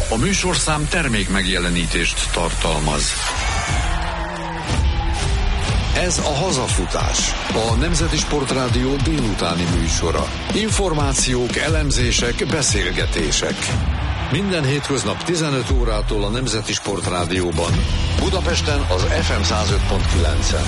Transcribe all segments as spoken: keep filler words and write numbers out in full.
A műsorszám termék megjelenítést tartalmaz. Ez a Hazafutás, a Nemzeti Sportrádió délutáni műsora. Információk, elemzések, beszélgetések. Minden hétköznap tizenöt órától a Nemzeti Sportrádióban. Budapesten az ef em száz öt pont kilencen.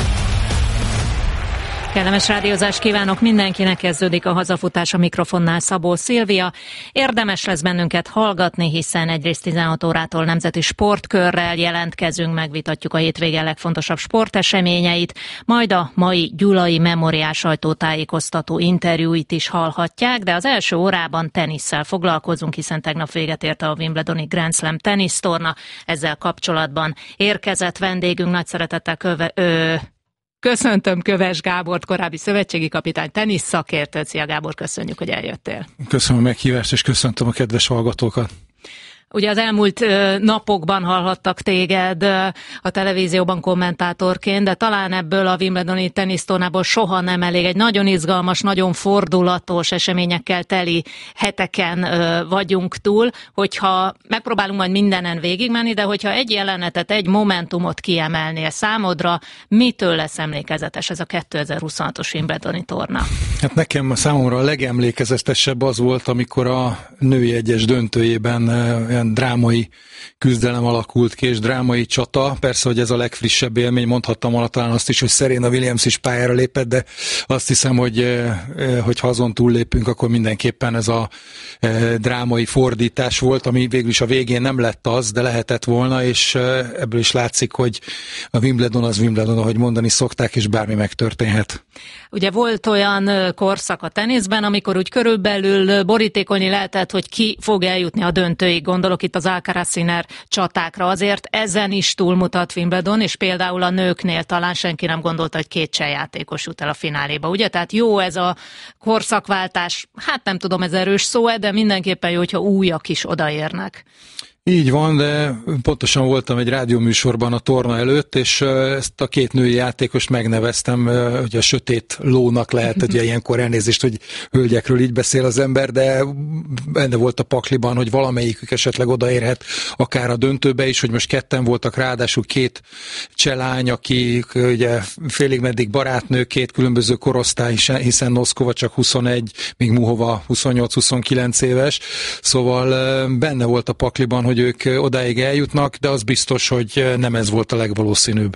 Kellemes rádiózást kívánok mindenkinek, kezdődik a Hazafutás, a mikrofonnál Szabó Szilvia. Érdemes lesz bennünket hallgatni, hiszen egyrészt tizenhat órától nemzeti sportkörrel jelentkezünk, megvitatjuk a hétvége legfontosabb sporteseményeit, majd a mai Gyulai Memoriál sajtótájékoztató interjúit is hallhatják, de az első órában tenisszel foglalkozunk, hiszen tegnap véget ért a Wimbledoni Grand Slam tenisztorna. Ezzel kapcsolatban érkezett vendégünk, nagy szeretettel köve... Ö... Köszöntöm Köves Gábort, korábbi szövetségi kapitány, tenisz szakértőt. Szia Gábor, köszönjük, hogy eljöttél. Köszönöm a meghívást, és köszöntöm a kedves hallgatókat. Ugye az elmúlt napokban hallhattak téged a televízióban kommentátorként, de talán ebből a Wimbledoni tenisztornából soha nem elég. Egy nagyon izgalmas, nagyon fordulatos, eseményekkel teli heteken vagyunk túl, hogyha megpróbálunk majd mindenen végigmenni, de hogyha egy jelenetet, egy momentumot kiemelnél számodra, mitől lesz emlékezetes ez a kétezer-huszonhatos Wimbledoni torna? Hát nekem számomra a legemlékezetesebb az volt, amikor a női egyes döntőjében drámai küzdelem alakult ki, és drámai csata. Persze, hogy ez a legfrissebb élmény, mondhattam volna talán azt is, hogy Serena Williams is pályára lépett, de azt hiszem, hogy, hogy ha azon túllépünk, akkor mindenképpen ez a drámai fordítás volt, ami végül is a végén nem lett az, de lehetett volna, és ebből is látszik, hogy a Wimbledon az Wimbledon, ahogy mondani szokták, és bármi megtörténhet. Ugye volt olyan korszak a teniszben, amikor úgy körülbelül borítékolni lehetett, hogy ki fog eljutni a döntőig. Gondolok itt az Alcaraz-Sinner csatákra. Azért ezen is túlmutat Wimbledon, és például a nőknél talán senki nem gondolta, hogy két cseh játékos jut el a fináléba, ugye? Tehát jó ez a korszakváltás, hát nem tudom, ez erős szó, de mindenképpen jó, hogyha újak is odaérnek. Így van, de pontosan voltam egy rádióműsorban a torna előtt, és ezt a két női játékost megneveztem, hogy a sötét lónak lehet, hogy ilyenkor elnézést, hogy hölgyekről így beszél az ember, de benne volt a pakliban, hogy valamelyikük esetleg odaérhet akár a döntőbe is, hogy most ketten voltak, ráadásul két cselány, aki ugye félig meddig barátnő, két különböző korosztály, hiszen Noszkova csak huszonegy, míg Muhova huszonnyolc-huszonkilenc éves, szóval benne volt a pakliban, hogy ők odáig eljutnak, de az biztos, hogy nem ez volt a legvalószínűbb.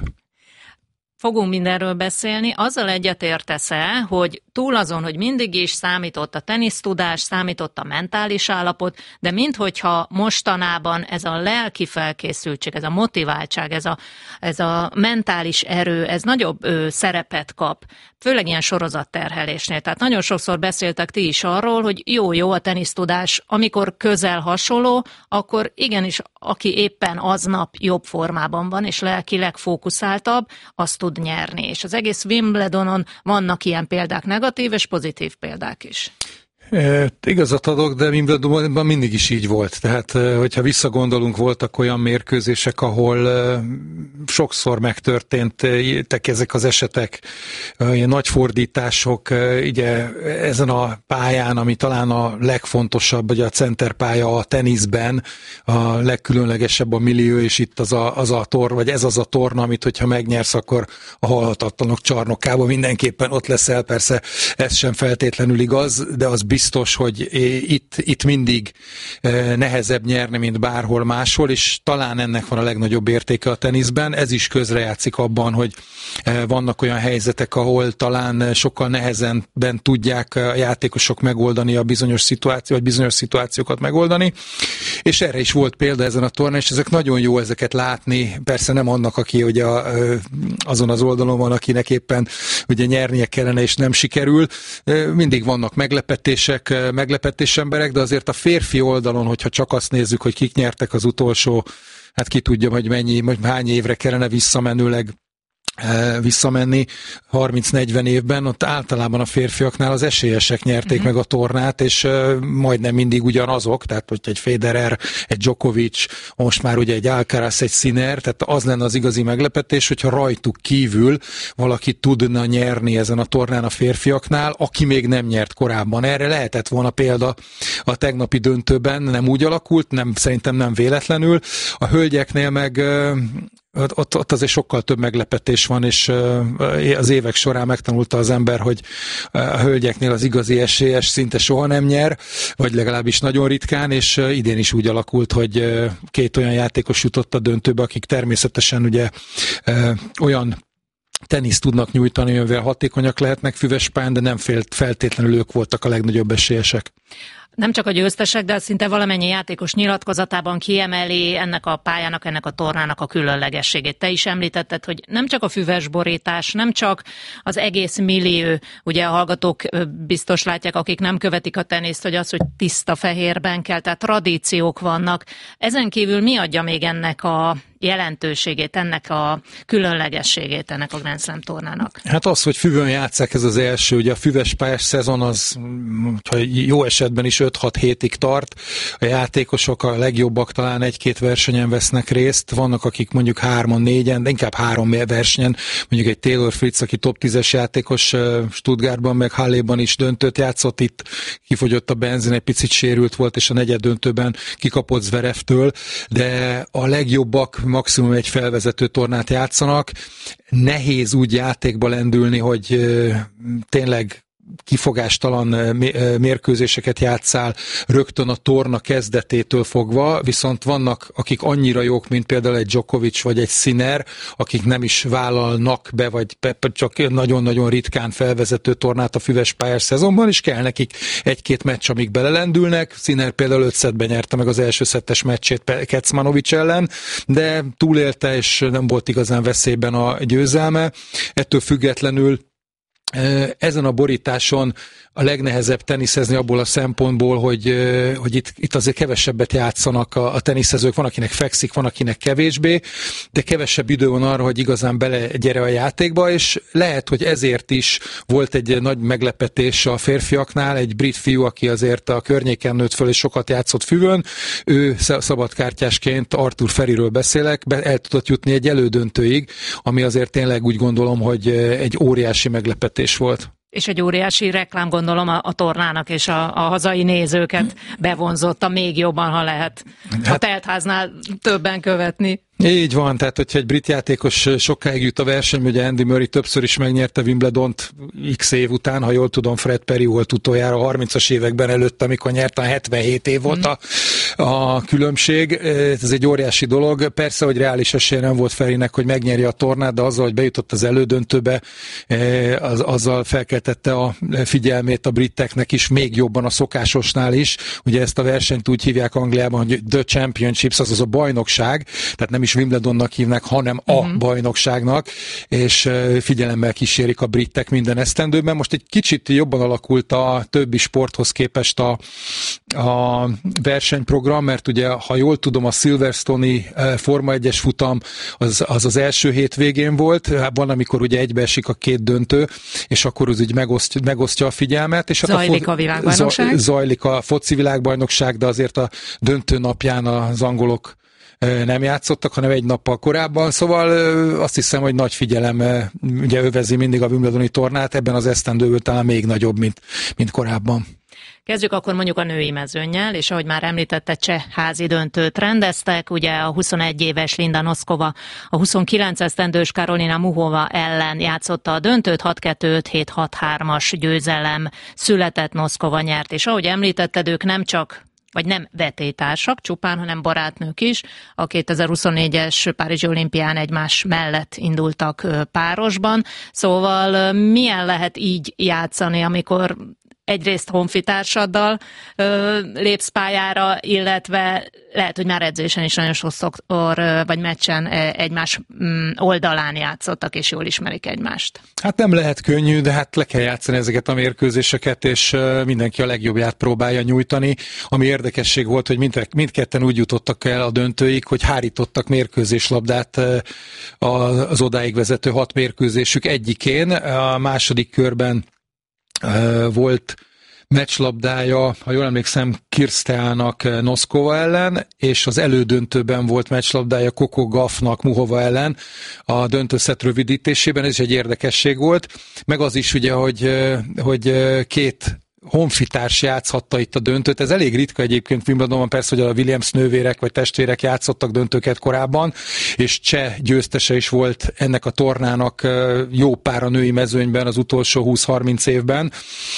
Fogunk mindenről beszélni. Azzal egyetértesz-e, hogy túl azon, hogy mindig is számított a tenisztudás, számított a mentális állapot, de minthogyha mostanában ez a lelki felkészültség, ez a motiváltság, ez a, ez a mentális erő, ez nagyobb ö, szerepet kap, főleg ilyen sorozatterhelésnél. Tehát nagyon sokszor beszéltek ti is arról, hogy jó-jó a tenisztudás, amikor közel hasonló, akkor igenis, aki éppen aznap jobb formában van, és lelkileg fókuszáltabb, azt tud nyerni. És az egész Wimbledonon vannak ilyen példák, negatív és pozitív példák is. E, igazat adok, de Wimbledonban mindig is így volt. Tehát, hogyha visszagondolunk, voltak olyan mérkőzések, ahol e, sokszor megtörténtek ezek az esetek, ilyen nagy fordítások, e, ugye ezen a pályán, ami talán a legfontosabb, ugye a centerpálya a teniszben, a legkülönlegesebb a millió, és itt az a, az a tor, vagy ez az a torna, amit hogyha megnyersz, akkor a halhatatlanok csarnokában mindenképpen ott leszel. Persze ez sem feltétlenül igaz, de az biztos, hogy itt, itt mindig nehezebb nyerni, mint bárhol máshol, és talán ennek van a legnagyobb értéke a teniszben. Ez is közrejátszik abban, hogy vannak olyan helyzetek, ahol talán sokkal nehezenben tudják a játékosok megoldani a bizonyos szituáció, vagy bizonyos szituációkat megoldani, és erre is volt példa ezen a tornán, és ezek nagyon jó ezeket látni, persze nem annak, aki ugye azon az oldalon van, akinek éppen ugye nyernie kellene, és nem sikerül. Mindig vannak meglepetések, meglepetés emberek, de azért a férfi oldalon, hogyha csak azt nézzük, hogy kik nyertek az utolsó, hát ki tudja, hogy mennyi, hogy hány évre kellene visszamenőleg visszamenni harminc-negyven évben, ott általában a férfiaknál az esélyesek nyerték uh-huh. meg a tornát, és uh, majdnem mindig ugyanazok, tehát hogy egy Federer, egy Djokovic, most már ugye egy Alcaraz, egy Sinner, tehát az lenne az igazi meglepetés, hogyha rajtuk kívül valaki tudna nyerni ezen a tornán a férfiaknál, aki még nem nyert korábban. Erre lehetett volna példa a tegnapi döntőben, nem úgy alakult, nem, szerintem nem véletlenül. A hölgyeknél meg uh, Ott, ott azért sokkal több meglepetés van, és az évek során megtanulta az ember, hogy a hölgyeknél az igazi esélyes szinte soha nem nyer, vagy legalábbis nagyon ritkán, és idén is úgy alakult, hogy két olyan játékos jutott a döntőbe, akik természetesen ugye olyan teniszt tudnak nyújtani, amivel hatékonyak lehetnek Füvespályán, de nem feltétlenül ők voltak a legnagyobb esélyesek. Nem csak a győztesek, de szinte valamennyi játékos nyilatkozatában kiemeli ennek a pályának, ennek a tornának a különlegességét. Te is említetted, hogy nem csak a füvesborítás, nem csak az egész millió, ugye a hallgatók biztos látják, akik nem követik a teniszt, hogy az, hogy tiszta fehérben kell, tehát tradíciók vannak. Ezen kívül mi adja még ennek a jelentőségét, ennek a különlegességét ennek a Grand Slam tornának? Hát az, hogy füvön játsszák, ez az első. Ugye a füvespályás szezon az, ha jó esetben is öt-hat hétig tart. A játékosok, a legjobbak talán egy-két versenyen vesznek részt. Vannak, akik mondjuk hárman, négyen, de inkább három versenyen. Mondjuk egy Taylor Fritz, aki top tízes játékos Stuttgartban, meg Halléban is döntőt játszott. Itt kifogyott a benzin, egy picit sérült volt, és a negyed döntőben kikapott Zverevtől. De a legjobbak maximum egy felvezető tornát játszanak. Nehéz úgy játékba lendülni, hogy tényleg kifogástalan mérkőzéseket játszál rögtön a torna kezdetétől fogva, viszont vannak, akik annyira jók, mint például egy Djokovic vagy egy Sinner, akik nem is vállalnak be, vagy csak nagyon-nagyon ritkán felvezető tornát a füvespályás szezonban, és kell nekik egy-két meccs, amíg belelendülnek. Sinner például öt szettben nyerte meg az első szettes meccsét Kecmanovic ellen, de túlélte, és nem volt igazán veszélyben a győzelme. Ettől függetlenül ezen a borításon a legnehezebb teniszezni abból a szempontból, hogy, hogy itt, itt azért kevesebbet játszanak a, a teniszezők, van akinek fekszik, van akinek kevésbé, de kevesebb idő van arra, hogy igazán belegyere a játékba, és lehet, hogy ezért is volt egy nagy meglepetés a férfiaknál, egy brit fiú, aki azért a környéken nőtt föl és sokat játszott füvön, ő szabadkártyásként, Arthur Feriről beszélek, el tudott jutni egy elődöntőig, ami azért tényleg úgy gondolom, hogy egy óriási meglepetés volt. És egy óriási reklám, gondolom, a, a tornának és a, a hazai nézőket bevonzotta még jobban, ha lehet hát, a teltháznál többen követni. Így van, tehát hogyha egy brit játékos sokáig jut a verseny, ugye Andy Murray többször is megnyerte Wimbledont x év után, ha jól tudom, Fred Perry volt utoljára a harmincas években előtt, amikor nyerte, a hetvenhét év volt a, a különbség. Ez egy óriási dolog. Persze, hogy reális esélye nem volt Ferrynek, hogy megnyerje a tornát, de azzal, hogy bejutott az elődöntőbe, az, azzal felkeltette a figyelmét a briteknek is, még jobban a szokásosnál is. Ugye ezt a versenyt úgy hívják Angliában, hogy The Championships, azaz a bajnokság, tehát nem is Wimbledonnak hívnak, hanem a uh-huh. bajnokságnak, és figyelemmel kísérik a britek minden esztendőben. Most egy kicsit jobban alakult a többi sporthoz képest a, a versenyprogram, mert ugye, ha jól tudom, a Silverstone-i Forma egyes futam az, az az első hétvégén volt, van, amikor ugye egybeesik a két döntő, és akkor az úgy megosztja, megosztja a figyelmet. És zajlik a, a világbajnokság? Zajlik a foci világbajnokság, de azért a döntő napján az angolok nem játszottak, hanem egy nappal korábban, szóval azt hiszem, hogy nagy figyelem ugye övezi mindig a Wimbledoni tornát, ebben az esztendőből talán még nagyobb, mint, mint korábban. Kezdjük akkor mondjuk a női mezőnnyel, és ahogy már említette, cseh házi döntőt rendeztek, ugye a huszonegy éves Linda Noskova a huszonkilenc esztendős Karolina Muhova ellen játszotta a döntőt, hat kettő öt hét hat hármas győzelem született, Noskova nyert, és ahogy említetted, ők nem csak vagy nem vetélytársak csupán, hanem barátnők is. A kétezer-huszonnégyes Párizsi olimpián egymás mellett indultak párosban. Szóval milyen lehet így játszani, amikor egyrészt honfitársaddal ö, lépsz pályára, illetve lehet, hogy már edzésen is nagyon sokszor, vagy meccsen egymás oldalán játszottak, és jól ismerik egymást. Hát nem lehet könnyű, de hát le kell játszani ezeket a mérkőzéseket, és mindenki a legjobbját próbálja nyújtani. Ami érdekesség volt, hogy mind, mindketten úgy jutottak el a döntőig, hogy hárítottak mérkőzéslabdát az odáig vezető hat mérkőzésük egyikén. A második körben volt meccslabdája, ha jól emlékszem, Kirsteának Noszkova ellen, és az elődöntőben volt meccslabdája Coco Gauffnak Muhova ellen a döntőszett rövidítésében, ez is egy érdekesség volt. Meg az is ugye, hogy, hogy két honfitárs játszhatta itt a döntőt. Ez elég ritka egyébként Wimbledonban, persze, hogy a Williams nővérek vagy testvérek játszottak döntőket korábban, és cseh győztese is volt ennek a tornának jó pár a női mezőnyben az utolsó húsz-harminc évben,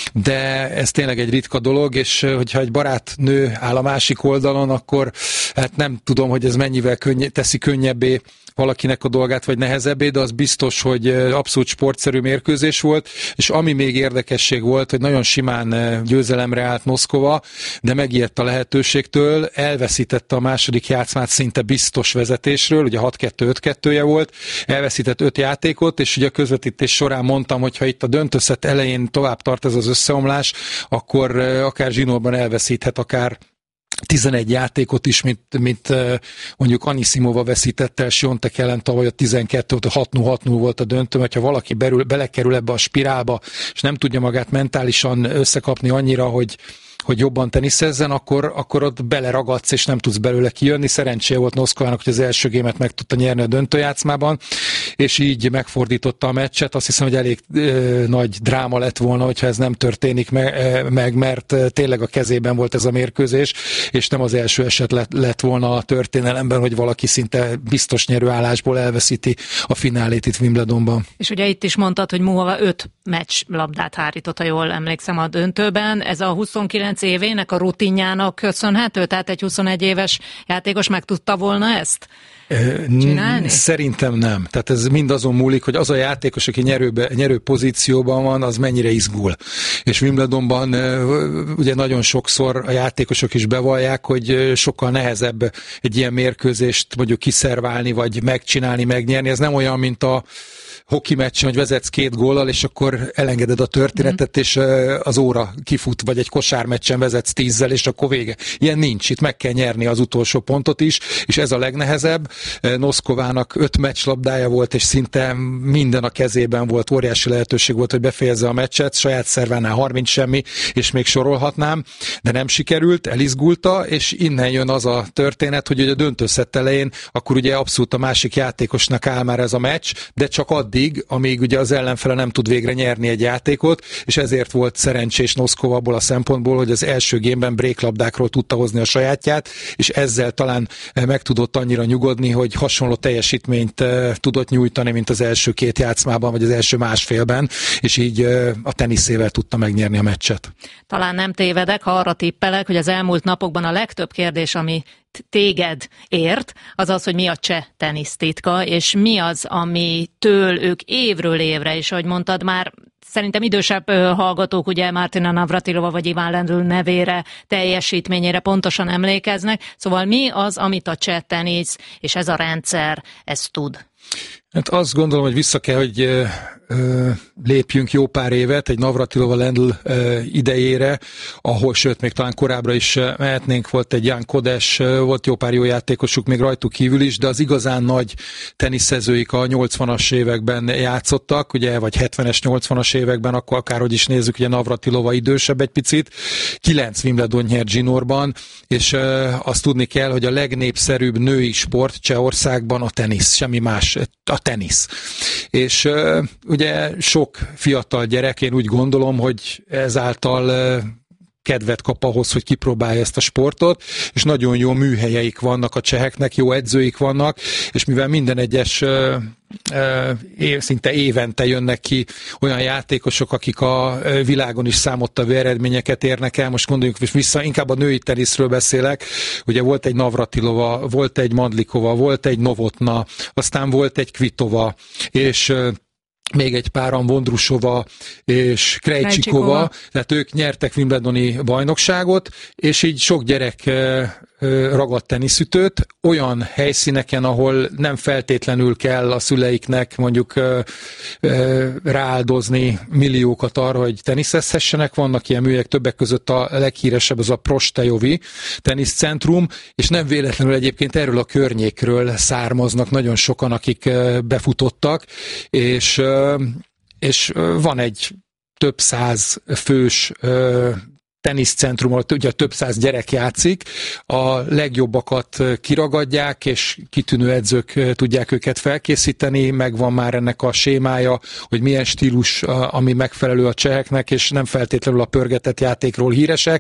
de ez tényleg egy ritka dolog, és hogyha egy barátnő áll a másik oldalon, akkor hát nem tudom, hogy ez mennyivel könny- teszi könnyebbé valakinek a dolgát, vagy nehezebbé, de az biztos, hogy abszolút sportszerű mérkőzés volt, és ami még érdekesség volt, hogy nagyon simán győzelemre állt Noszkova, de megijedt a lehetőségtől, elveszítette a második játszmát szinte biztos vezetésről, ugye hat kettő öt kettője volt, elveszített öt játékot, és ugye a közvetítés során mondtam, hogy ha itt a döntőszett elején tovább tart ez az összeomlás, akkor akár zsinórban elveszíthet, akár tizenegy játékot is, mint, mint mondjuk Anisimova veszítette el Siontek ellen tavaly a tizenkettő, hat null hat null volt a döntő, hogyha valaki berül, belekerül ebbe a spirálba, és nem tudja magát mentálisan összekapni annyira, hogy hogy jobban teniszezzen, akkor, akkor ott beleragadsz, és nem tudsz belőle kijönni. Szerencséje volt Noszkovának, hogy az első gémet meg tudta nyerni a döntőjátszmában, és így megfordította a meccset. Azt hiszem, hogy elég e, nagy dráma lett volna, hogyha ez nem történik me, e, meg, mert tényleg a kezében volt ez a mérkőzés, és nem az első eset lett, lett volna a történelemben, hogy valaki szinte biztos nyerőállásból elveszíti a finálét itt Wimbledonban. És ugye itt is mondtad, hogy Muhova öt meccs labdát hárított, ha jól emlékszem a döntőben. Ez a huszonkilenc évének a rutinjának köszönhető? Tehát egy huszonegy éves játékos meg tudta volna ezt csinálni? Szerintem nem. Tehát ez mind azon múlik, hogy az a játékos, aki nyerőbe, nyerő pozícióban van, az mennyire izgul. És Wimbledonban ugye nagyon sokszor a játékosok is bevallják, hogy sokkal nehezebb egy ilyen mérkőzést mondjuk kiszerválni, vagy megcsinálni, megnyerni. Ez nem olyan, mint a hoki meccsen, hogy vezetsz két góllal, és akkor elengeded a történetet, mm. és az óra kifut, vagy egy kosármeccsen vezetsz tízzel, és akkor vége. Ilyen nincs. Itt meg kell nyerni az utolsó pontot is, és ez a legnehezebb. Noszkovának öt meccslabdája volt, és szinte minden a kezében volt, óriási lehetőség volt, hogy befejezze a meccset, saját szervánál harminc semmi, és még sorolhatnám, de nem sikerült, elizgulta, és innen jön az a történet, hogy a döntőszett elején, akkor ugye abszolút a másik játékosnak áll már ez a meccs, de csak addig, amíg ugye az ellenfele nem tud végre nyerni egy játékot, és ezért volt szerencsés Noszkova abból a szempontból, hogy az első gémben bréklabdákról tudta hozni a sajátját, és ezzel talán meg tudott annyira nyugodni, hogy hasonló teljesítményt tudott nyújtani, mint az első két játszmában, vagy az első másfélben, és így a teniszével tudta megnyerni a meccset. Talán nem tévedek, ha arra tippelek, hogy az elmúlt napokban a legtöbb kérdés, ami téged ért, az az, hogy mi a cseh tenisztitka, és mi az, amitől ők évről évre, és ahogy mondtad, már szerintem idősebb hallgatók, ugye Martina Navratilova vagy Ivan Lendl nevére, teljesítményére pontosan emlékeznek, szóval mi az, amit a cseh tenisz és ez a rendszer, ez tud? Hát azt gondolom, hogy vissza kell, hogy ö, ö, lépjünk jó pár évet egy Navratilova Lendl ö, idejére, ahol, sőt, még talán korábbra is mehetnénk, volt egy Jan Kodes, volt jó pár jó játékosuk még rajtuk kívül is, de az igazán nagy teniszezőik a nyolcvanas években játszottak, ugye, vagy hetvenes, nyolcvanas években, akkor akárhogy is nézzük, ugye Navratilova idősebb egy picit, kilenc Wimbledon nyert zsinórban, és ö, azt tudni kell, hogy a legnépszerűbb női sport Csehországban a tenisz, semmi más, a tenisz. És uh, ugye sok fiatal gyerek, én úgy gondolom, hogy ezáltal uh, kedvet kap ahhoz, hogy kipróbálja ezt a sportot, és nagyon jó műhelyeik vannak a cseheknek, jó edzőik vannak, és mivel minden egyes uh, uh, szinte évente jönnek ki olyan játékosok, akik a világon is számottevő eredményeket érnek el, most gondoljunk vissza, inkább a női teniszről beszélek, ugye volt egy Navratilova, volt egy Mandlikova, volt egy Novotna, aztán volt egy Kvitova, és uh, még egy páran, Vondrusova és Krejcsikova, tehát ők nyertek Wimbledoni bajnokságot, és így sok gyerek ragadt teniszütőt olyan helyszíneken, ahol nem feltétlenül kell a szüleiknek mondjuk rááldozni milliókat arra, hogy teniszezhessenek. Vannak ilyen műhelyek, többek között a leghíresebb az a Prostejovi teniszcentrum, és nem véletlenül egyébként erről a környékről származnak nagyon sokan, akik befutottak, és, és van egy több száz fős teniszcentrum, ahol ugye több száz gyerek játszik, a legjobbakat kiragadják, és kitűnő edzők tudják őket felkészíteni, megvan már ennek a sémája, hogy milyen stílus, ami megfelelő a cseheknek, és nem feltétlenül a pörgetett játékról híresek,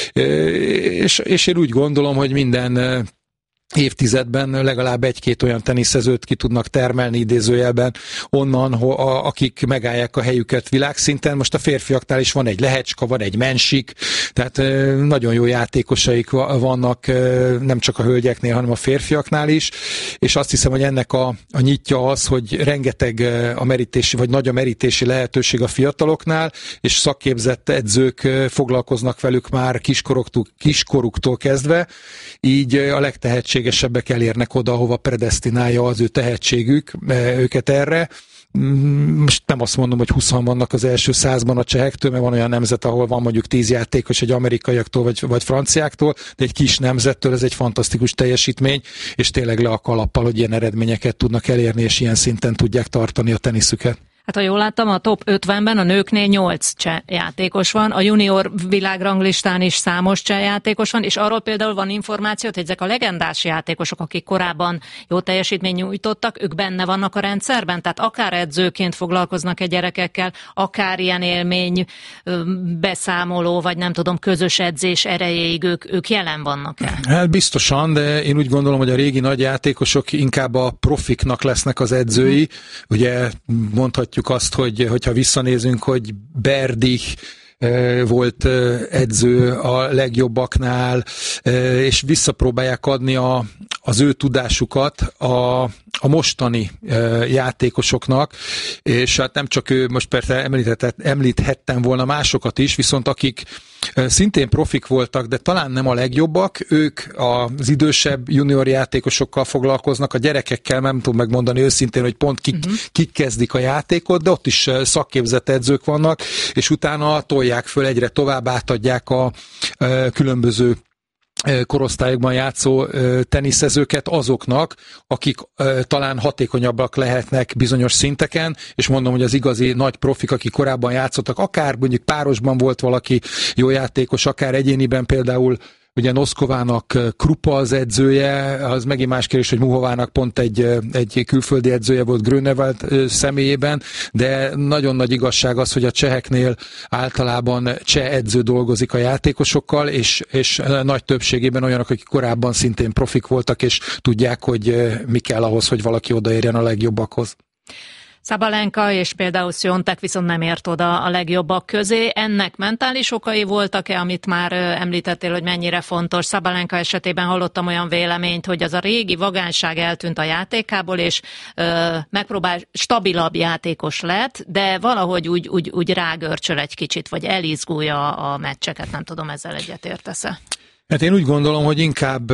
és, és én úgy gondolom, hogy minden évtizedben legalább egy-két olyan teniszezőt ki tudnak termelni idézőjelben onnan, a, akik megállják a helyüket világszinten. Most a férfiaknál is van egy Lehecska, van egy Mensik, tehát nagyon jó játékosaik vannak nem csak a hölgyeknél, hanem a férfiaknál is, és azt hiszem, hogy ennek a, a nyitja az, hogy rengeteg a merítési, vagy nagy a merítési lehetőség a fiataloknál, és szakképzett edzők foglalkoznak velük már kiskoruktól, kiskoruktól kezdve, így a legtehetségesebbek elérnek oda, ahova predesztinálja az ő tehetségük őket erre. Most nem azt mondom, hogy húszan vannak az első százban a csehektől, mert van olyan nemzet, ahol van mondjuk tíz játékos, egy amerikaiaktól vagy, vagy franciáktól, de egy kis nemzettől ez egy fantasztikus teljesítmény, és tényleg le a kalappal, hogy ilyen eredményeket tudnak elérni, és ilyen szinten tudják tartani a teniszüket. Hát ha jól láttam, a top ötvenben a nőknél nyolc cseh játékos van, a junior világranglistán is számos cseh játékos van, és arról például van információt, hogy ezek a legendás játékosok, akik korábban jó teljesítményt nyújtottak, ők benne vannak a rendszerben, tehát akár edzőként foglalkoznak egy gyerekekkel, akár ilyen élmény beszámoló, vagy nem tudom, közös edzés erejéig ők, ők jelen vannak-e? Hát biztosan, de én úgy gondolom, hogy a régi nagy játékosok inkább a profiknak lesznek az edzői. Hmm. Ugye mondhatjuk azt, hogy hogyha visszanézünk, hogy Berdych volt edző a legjobbaknál, és visszapróbálják adni a, az ő tudásukat a, a mostani játékosoknak, és hát nem csak ő, most persze említhettem volna másokat is, viszont akik szintén profik voltak, de talán nem a legjobbak, ők az idősebb junior játékosokkal foglalkoznak, a gyerekekkel nem tudom megmondani őszintén, hogy pont kik, uh-huh. kik kezdik a játékot, de ott is szakképzett edzők vannak, és utána tolják föl, egyre tovább átadják a, a különböző korosztályokban játszó teniszezőket azoknak, akik talán hatékonyabbak lehetnek bizonyos szinteken, és mondom, hogy az igazi nagy profik, akik korábban játszottak, akár mondjuk párosban volt valaki jó játékos, akár egyéniben például ugye Noszkovának Krupa az edzője, az megint más kérdés, hogy Muhovának pont egy, egy külföldi edzője volt Grönewald személyében, de nagyon nagy igazság az, hogy a cseheknél általában cseh edző dolgozik a játékosokkal, és, és nagy többségében olyanok, akik korábban szintén profik voltak, és tudják, hogy mi kell ahhoz, hogy valaki odaérjen a legjobbakhoz. Szabalenka és például Swiatek viszont nem ért oda a legjobbak közé. Ennek mentális okai voltak-e, amit már említettél, hogy mennyire fontos? Szabalenka esetében hallottam olyan véleményt, hogy az a régi vagányság eltűnt a játékából, és ö, megpróbál stabilabb játékos lett, de valahogy úgy, úgy, úgy rágörcsöl egy kicsit, vagy elizgulja a meccseket. Nem tudom, ezzel egyetértesz-e? Hát én úgy gondolom, hogy inkább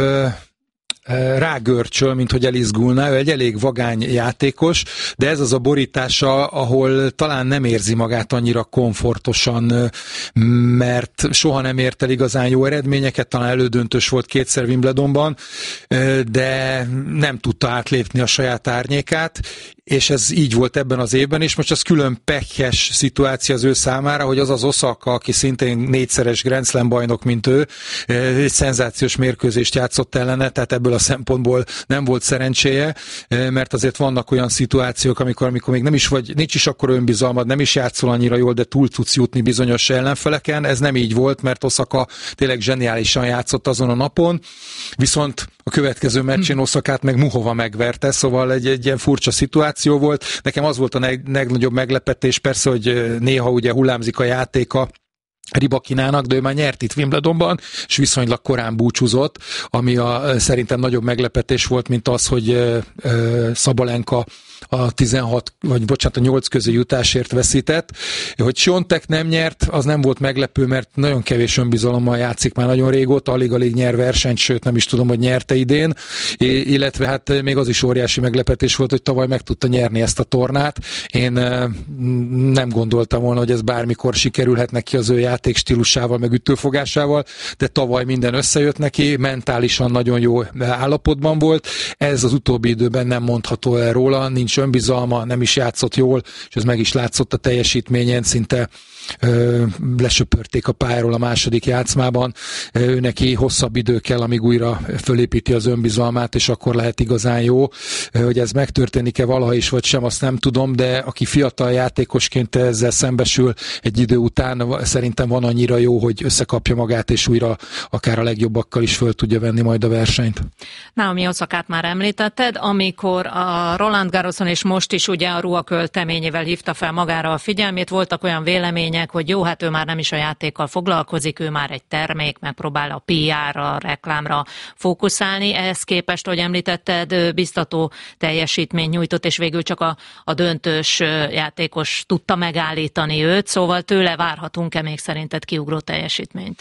rágörcsöl, mint hogy elizgulna. Ő egy elég vagány játékos, de ez az a borítása, ahol talán nem érzi magát annyira komfortosan, mert soha nem ért el igazán jó eredményeket, talán elődöntős volt kétszer Wimbledonban, de nem tudta átlépni a saját árnyékát, és ez így volt ebben az évben is. Most az külön pekhes szituáció az ő számára, hogy az az Osaka, aki szintén négyszeres Grand Slam bajnok, mint ő, egy szenzációs mérkőzést játszott ellene, tehát ebből a szempontból nem volt szerencséje, mert azért vannak olyan szituációk, amikor, amikor még nem is vagy, nincs is akkor önbizalmad, nem is játszol annyira jól, de túl tudsz jutni bizonyos ellenfeleken. Ez nem így volt, mert Osaka tényleg zseniálisan játszott azon a napon, viszont a következő meccsén Osakát meg Muhova megverte, szóval egy, egy ilyen furcsa szituáció volt. Nekem az volt a leg, legnagyobb meglepetés, persze, hogy néha ugye hullámzik a játéka, Ribakinának, de ő már nyert itt Wimbledonban, és viszonylag korán búcsúzott, ami a, szerintem nagyobb meglepetés volt, mint az, hogy ö, ö, Szabalenka a tizenhat, vagy bocsánat, a nyolc közé jutásért veszített. Hogy Swiatek nem nyert, az nem volt meglepő, mert nagyon kevés önbizalommal játszik már nagyon régóta, alig-alig nyer versenyt, sőt nem is tudom, hogy nyerte idén, illetve hát még az is óriási meglepetés volt, hogy tavaly meg tudta nyerni ezt a tornát. Én nem gondoltam volna, hogy ez bármikor sikerülhet neki az ő játék stílusával, meg ütőfogásával, de tavaly minden összejött neki, mentálisan nagyon jó állapotban volt. Ez az utóbbi időben nem mondható el róla, nincs önbizalma, nem is játszott jól, és ez meg is látszott a teljesítményen, szinte ö, lesöpörték a pályáról a második játszmában. Ő neki hosszabb idő kell, amíg újra fölépíti az önbizalmát, és akkor lehet igazán jó. Hogy ez megtörténik-e valaha is, vagy sem, azt nem tudom, de aki fiatal játékosként ezzel szembesül egy idő után, szerintem van annyira jó, hogy összekapja magát, és újra akár a legjobbakkal is föl tudja venni majd a versenyt. Naomi Osakát már említetted, amikor a Roland Garroson és most is ugye a ruha költeményével hívta fel magára a figyelmét, voltak olyan vélemények, hogy jó, hát ő már nem is a játékkal foglalkozik, ő már egy termék, megpróbál a pé er-ra, a reklámra fókuszálni. Ehhez képest, ahogy említetted, biztató teljesítményt nyújtott, és végül csak a, a döntős játékos tudta megállítani őt, szóval tőle várhatunk-e még szerinted kiugró teljesítményt?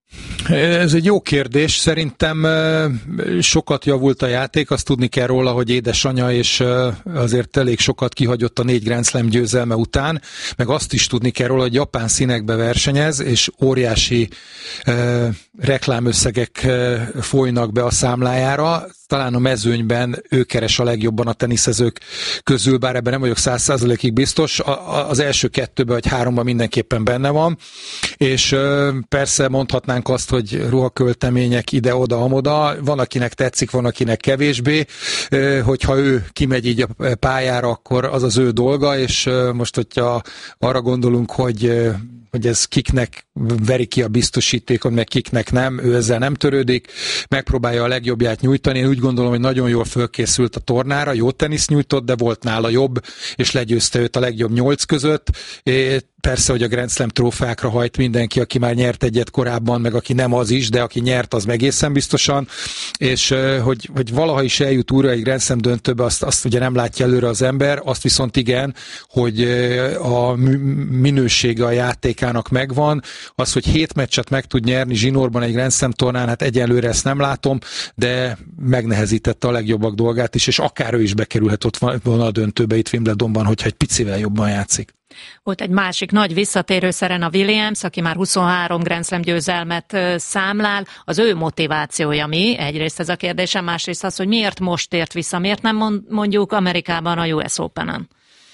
Ez egy jó kérdés. Szerintem sokat javult a játék, azt tudni kell róla, hogy édesanyja, és azért elég sokat kihagyott a négy Grand Slam győzelme után, meg azt is tudni kell róla, hogy japán színekbe versenyez, és óriási eh, reklámösszegek eh, folynak be a számlájára. Talán a mezőnyben ő keres a legjobban a teniszezők közül, bár ebben nem vagyok száz százalékig biztos. A, az első kettőben vagy háromban mindenképpen benne van, és eh, persze mondhatnánk azt, hogy ruhaköltemények ide-oda-amoda, van akinek tetszik, van akinek kevésbé, hogyha ő kimegy így a pályára, akkor az az ő dolga, és most, hogyha arra gondolunk, hogy hogy ez kiknek veri ki a biztosítékon, meg kiknek nem, ő ezzel nem törődik, megpróbálja a legjobbját nyújtani. Én úgy gondolom, hogy nagyon jól fölkészült a tornára, jó tenisz nyújtott, de volt nála jobb, és legyőzte őt a legjobb nyolc között. É, persze, hogy a Grand Slam trófeákra hajt mindenki, aki már nyert egyet korábban, meg aki nem az is, de aki nyert, az egészen biztosan, és hogy, hogy valaha is eljut újra egy Grand Slam döntőbe, azt, azt ugye nem látja előre az ember, azt viszont igen, hogy a minősége a játékának megvan, az, hogy hét meccset meg tud nyerni zsinórban egy Grand Slam tornán, hát egyelőre ezt nem látom, de megnehezítette a legjobbak dolgát is, és akár ő is bekerülhet ott volna a döntőbe itt Wimbledonban, hogyha egy picivel jobban játszik. Volt egy másik nagy visszatérő, Serena Williams, aki már huszonhárom Grand Slam győzelmet számlál. Az ő motivációja mi? Egyrészt ez a kérdésem, másrészt az, hogy miért most tért vissza, miért nem mondjuk Amerikában a U S Openen?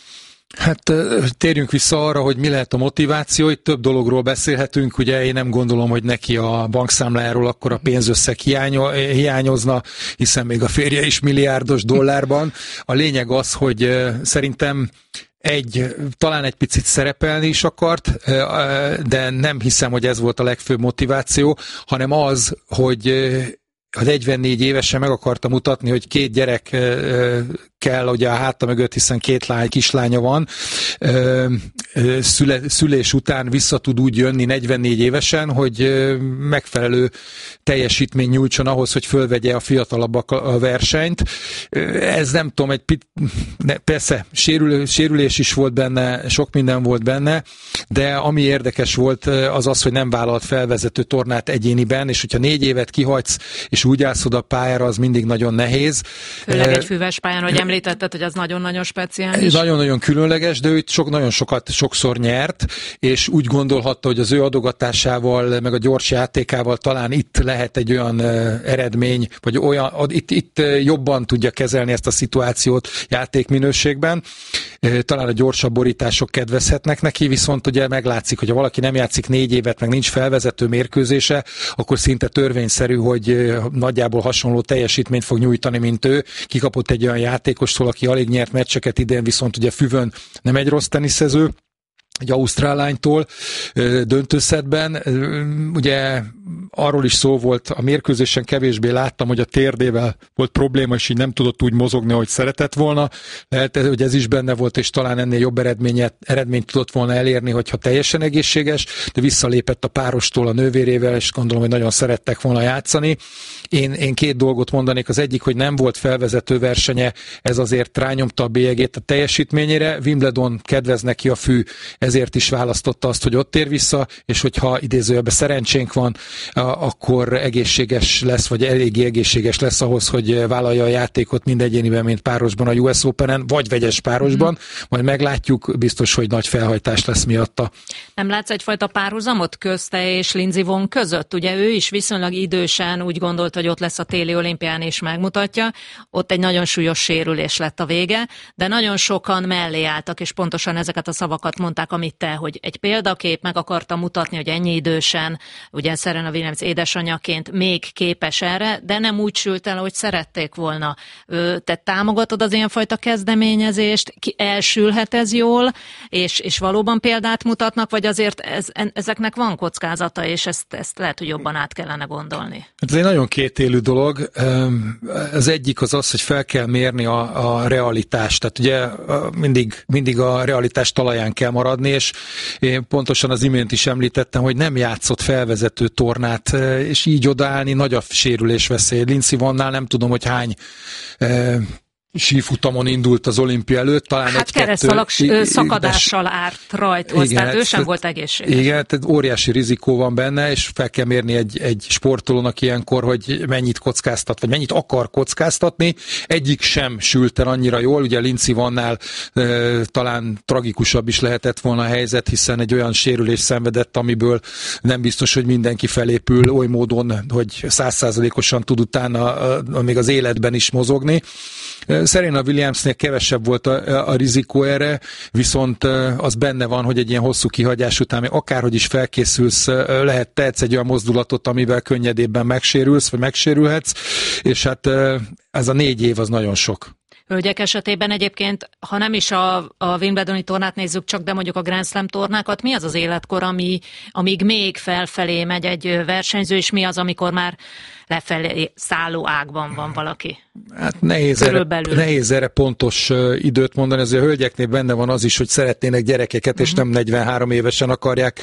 Hát térjünk vissza arra, hogy mi lehet a motiváció. Itt több dologról beszélhetünk. Ugye én nem gondolom, hogy neki a bankszámlájáról akkor a pénzösszeg hiányozna, hiszen még a férje is milliárdos dollárban. A lényeg az, hogy szerintem Egy, talán egy picit szerepelni is akart, de nem hiszem, hogy ez volt a legfőbb motiváció, hanem az, hogy a negyvennégy évesen meg akarta mutatni, hogy két gyerek kell ugye a háta mögött, hiszen két lány, kislánya van, szüle, szülés után vissza tud úgy jönni negyvennégy évesen, hogy megfelelő teljesítmény nyújtson ahhoz, hogy fölvegye a fiatalabbak a versenyt. Ez nem tudom, egy pit, persze sérül, sérülés is volt benne, sok minden volt benne, de ami érdekes volt, az az, hogy nem vállalt felvezető tornát egyéniben, és hogyha négy évet kihagysz, és úgy állsz oda a pályára, az mindig nagyon nehéz. Főleg egy füves pályán, hogy említetted, hogy az nagyon-nagyon speciális. Nagyon-nagyon különleges, de ő sok, nagyon sokat, sokszor nyert, és úgy gondolhatta, hogy az ő adogatásával, meg a gyors játékával talán itt lehet egy olyan eredmény, vagy olyan, itt, itt jobban tudja kezelni ezt a szituációt játékminőségben. Talán a gyorsabb borítások kedvezhetnek neki, viszont ugye meglátszik, hogy ha valaki nem játszik négy évet, meg nincs felvezető mérkőzése, akkor szinte törvényszerű, hogy nagyjából hasonló teljesítményt fog nyújtani, mint ő. Kikapott egy olyan játékostól, aki alig nyert meccseket idén, viszont ugye Füvön nem egy rossz teniszező, egy ausztrál lánytól döntőszetben. Ugye arról is szó volt, a mérkőzésen kevésbé láttam, hogy a térdével volt probléma, és így nem tudott úgy mozogni, ahogy szeretett volna. Lehet, hogy ez is benne volt, és talán ennél jobb eredményet, eredményt tudott volna elérni, hogyha teljesen egészséges, de visszalépett a párostól a nővérével, és gondolom, hogy nagyon szerettek volna játszani. Én, én két dolgot mondanék. Az egyik, hogy nem volt felvezető versenye, ez azért rányomta a bélyegét a teljesítményére. Wimbledon kedvez neki a fű, ezért is választotta azt, hogy ott ér vissza, és hogyha idézőjelben szerencsénk van, akkor egészséges lesz, vagy eléggé egészséges lesz ahhoz, hogy vállalja a játékot mind egyéniben, mint párosban a U S Openen, vagy vegyes párosban. Mm. Majd meglátjuk, biztos, hogy nagy felhajtás lesz miatta. Nem látsz egyfajta párhuzamot közte és Lindsey Vonn között? Ugye ő is viszonylag idősen úgy gondolt, hogy ott lesz a téli olimpián és megmutatja. Ott egy nagyon súlyos sérülés lett a vége, de nagyon sokan mellé álltak, és pontosan ezeket a szavakat mondták, amit te, hogy egy példakép, meg akarta mutatni, hogy ennyi idősen, ugye Serena Williams édesanyjaként még képes erre, de nem úgy sült el, hogy szerették volna. Te támogatod az ilyenfajta kezdeményezést, ki elsülhet ez jól, és, és valóban példát mutatnak, vagy azért ez, ezeknek van kockázata, és ezt, ezt lehet, hogy jobban át kellene gondolni? Ez egy nagyon kétélű dolog. Az egyik az az, hogy fel kell mérni a, a realitást. Tehát ugye mindig, mindig a realitás talaján kell maradni, és én pontosan az imént is említettem, hogy nem játszott felvezető tornát, és így odaállni nagy a sérülés veszély. Lindsey Vonnnál nem tudom, hogy hány sífutamon indult az olimpia előtt, talán hát egy-kettő... keresztalak szakadással árt rajthoz, igen, tehát ő sem volt egészséges. Igen, tehát óriási rizikó van benne, és fel kell mérni egy, egy sportolónak ilyenkor, hogy mennyit kockáztat, vagy mennyit akar kockáztatni. Egyik sem sült el annyira jól, ugye Lindsey Vonnnál e, talán tragikusabb is lehetett volna a helyzet, hiszen egy olyan sérülés szenvedett, amiből nem biztos, hogy mindenki felépül oly módon, hogy száz százalékosan tud utána a, a, még az életben is mozogni. Serena Williamsnél kevesebb volt a, a rizikó erre, viszont az benne van, hogy egy ilyen hosszú kihagyás után, akárhogy is felkészülsz, lehet tehetsz egy olyan mozdulatot, amivel könnyedébben megsérülsz, vagy megsérülhetsz, és hát ez a négy év az nagyon sok. Hölgyek esetében egyébként, ha nem is a, a Wimbledoni tornát nézzük csak, de mondjuk a Grand Slam tornákat, mi az az életkor, ami, amíg még felfelé megy egy versenyző, és mi az, amikor már lefelé szálló ágban van valaki? Hát nehéz erre, nehéz erre pontos időt mondani, azért a hölgyeknél benne van az is, hogy szeretnének gyerekeket, uh-huh. és nem negyvenhárom évesen akarják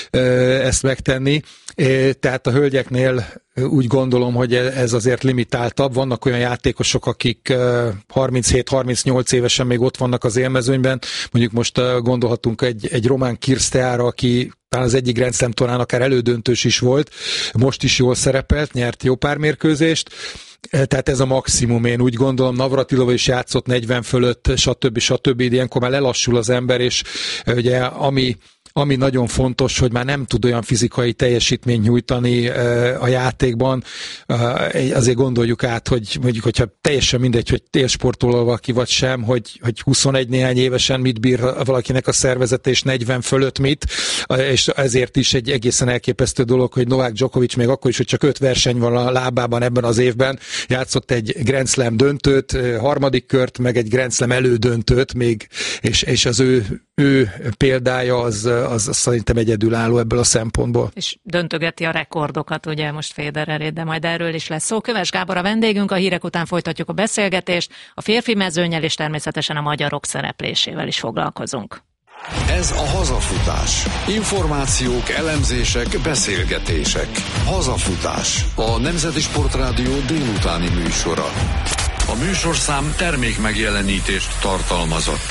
ezt megtenni. Tehát a hölgyeknél úgy gondolom, hogy ez azért limitáltabb. Vannak olyan játékosok, akik harminchét-harmincnyolc évesen még ott vannak az élmezőnyben. Mondjuk most gondolhatunk egy, egy Román Kirsteára, aki talán az egyik Grand Slam tornán akár elődöntős is volt. Most is jól szerepelt, nyert jó pár mérkőzést. Tehát ez a maximum, én úgy gondolom. Navratilova is játszott negyven fölött, stb. stb. Ilyenkor már lelassul az ember, és ugye ami Ami nagyon fontos, hogy már nem tud olyan fizikai teljesítményt nyújtani a játékban. Azért gondoljuk át, hogy mondjuk, hogyha teljesen mindegy, hogy élsportoló valaki vagy sem, hogy, hogy huszonegy néhány évesen mit bír valakinek a szervezete, és negyven fölött mit, és ezért is egy egészen elképesztő dolog, hogy Novák Djokovic még akkor is, hogy csak öt verseny van a lábában ebben az évben, játszott egy Grand Slam döntőt, harmadik kört, meg egy Grand Slam elődöntőt még, és, és az ő, ő példája az Az, az szerintem egyedülálló ebből a szempontból. És döntögeti a rekordokat, ugye most Federerét, de majd erről is lesz szó. Köves Gábor a vendégünk, a hírek után folytatjuk a beszélgetést, a férfi mezőnnyel és természetesen a magyarok szereplésével is foglalkozunk. Ez a Hazafutás. Információk, elemzések, beszélgetések. Hazafutás. A Nemzeti Sportrádió délutáni műsora. A műsorszám termék megjelenítést tartalmazott.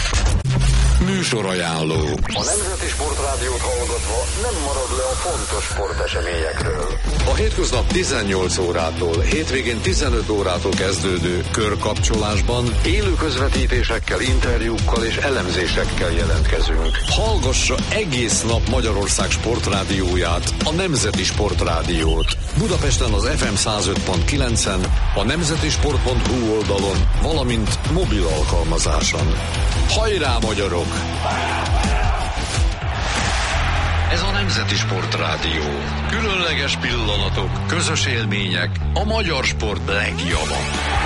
Műsorajánló. A Nemzeti Sportrádiót hallgatva nem marad le a fontos sporteseményekről. A hétköznap tizennyolc órától, hétvégén tizenöt órától kezdődő körkapcsolásban élő közvetítésekkel, interjúkkal és elemzésekkel jelentkezünk. Hallgassa egész nap Magyarország sportrádióját, a Nemzeti Sportrádiót. Budapesten az ef em száz öt pont kilencen, a nemzetisport pont hu oldalon, valamint mobil alkalmazáson. Hajrá, magyarok! Ez a Nemzeti Sportrádió. Különleges pillanatok, közös élmények, a magyar sport legjava.